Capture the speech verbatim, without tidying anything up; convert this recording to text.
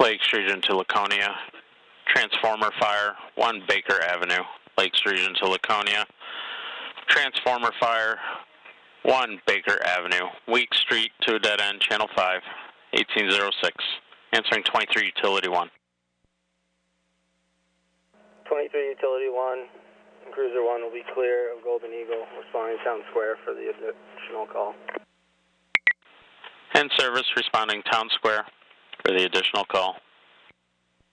Lakes Region to Laconia. Transformer fire, one Baker Avenue, Lakes Region to Laconia. Transformer fire, one Baker Avenue, Week Street to a dead end, Channel five, eighteen oh six. Answering twenty-three Utility one. twenty-three Utility one, Cruiser one will be clear of Golden Eagle, responding Town Square for the additional call. And service responding Town Square for the additional call.